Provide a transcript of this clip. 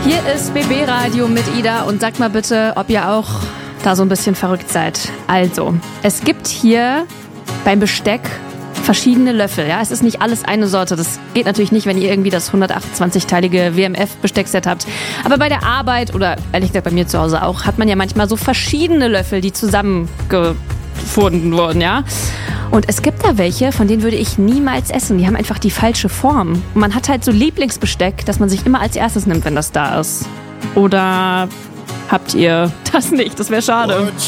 Hier ist BB Radio mit Ida und sagt mal bitte, ob ihr auch da so ein bisschen verrückt seid. Also, es gibt hier beim Besteck verschiedene Löffel. Ja, es ist nicht alles eine Sorte. Das geht natürlich nicht, wenn ihr irgendwie das 128-teilige WMF-Besteckset habt. Aber bei der Arbeit oder ehrlich gesagt bei mir zu Hause auch, hat man ja manchmal so verschiedene Löffel, die zusammengefunden wurden, ja. Und es gibt da welche, von denen würde ich niemals essen. Die haben einfach die falsche Form. Und man hat halt so Lieblingsbesteck, das man sich immer als erstes nimmt, wenn das da ist. Oder habt ihr das nicht? Das wäre schade.